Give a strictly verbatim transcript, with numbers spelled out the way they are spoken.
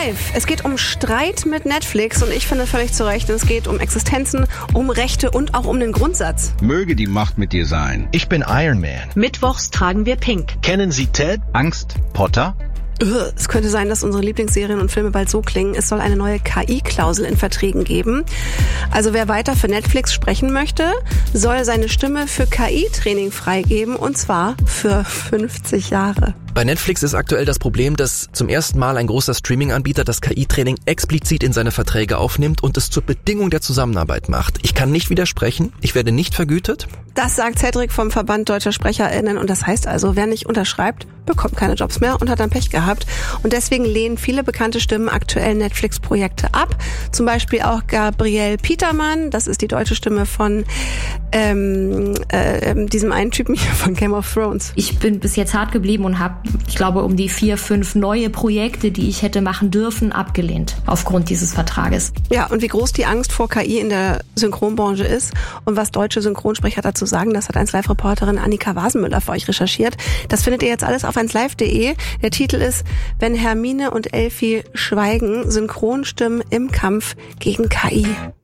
Live. Es geht um Streit mit Netflix und ich finde völlig zu Recht, es geht um Existenzen, um Rechte und auch um den Grundsatz. Möge die Macht mit dir sein. Ich bin Iron Man. Mittwochs tragen wir pink. Kennen Sie Ted? Angst. Potter? Es könnte sein, dass unsere Lieblingsserien und Filme bald so klingen. Es soll eine neue K I-Klausel in Verträgen geben. Also wer weiter für Netflix sprechen möchte, soll seine Stimme für K I-Training freigeben und zwar für fünfzig Jahre. Bei Netflix ist aktuell das Problem, dass zum ersten Mal ein großer Streaming-Anbieter das K I-Training explizit in seine Verträge aufnimmt und es zur Bedingung der Zusammenarbeit macht. Ich kann nicht widersprechen, ich werde nicht vergütet. Das sagt Cedric vom Verband Deutscher SprecherInnen und das heißt also, wer nicht unterschreibt, bekommt keine Jobs mehr und hat dann Pech gehabt. Und deswegen lehnen viele bekannte Stimmen aktuell Netflix-Projekte ab. Zum Beispiel auch Gabrielle Petermann, das ist die deutsche Stimme von ähm, äh, diesem einen Typen hier von Game of Thrones. Ich bin bis jetzt hart geblieben und habe, ich glaube, um die vier, fünf neue Projekte, die ich hätte machen dürfen, abgelehnt aufgrund dieses Vertrages. Ja, und wie groß die Angst vor K I in der Synchronbranche ist und was deutsche Synchronsprecher dazu sagen, das hat eins Live Reporterin Annika Wasenmüller für euch recherchiert. Das findet ihr jetzt alles auf eins live punkt de. Der Titel ist Wenn Hermine und Elfi schweigen, Synchronstimmen im Kampf gegen K I.